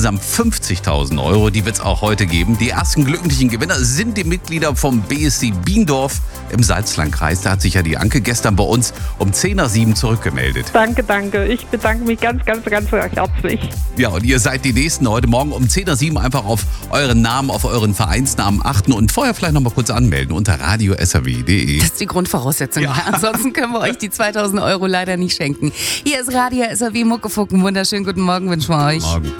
insgesamt 50.000 Euro. Die wird es auch heute geben. Die ersten glücklichen Gewinner sind die Mitglieder vom BSC Biendorf im Salzlandkreis. Da hat sich ja die Anke gestern bei uns um 10:07 zurückgemeldet. Danke. Ich bedanke mich ganz herzlich. Ja, und ihr seid die Nächsten heute Morgen um 10:07 einfach auf euren Namen, auf euren Vereinsnamen achten und vorher vielleicht noch mal kurz anmelden unter radio.swr.de. Das ist die Grundvoraussetzung. Ja. Ansonsten können wir euch die 2.000 Euro leider nicht schenken. Hier ist Radio SAW Muckefucken. Wunderschönen guten Morgen wünschen wir euch. Morgen.